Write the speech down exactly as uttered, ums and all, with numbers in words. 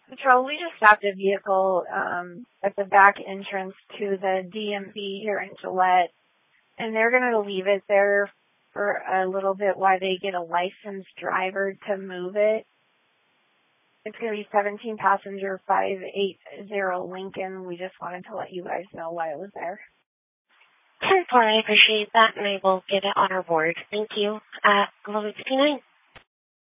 Patrol, we just stopped a vehicle um, at the back entrance to the D M V here in Gillette, and they're going to leave it there for a little bit while they get a licensed driver to move it. It's going to be seventeen passenger five eight zero Lincoln. We just wanted to let you guys know why it was there. ten four, I appreciate that, and I will get it on our board. Thank you. Uh, eleven fifty-nine.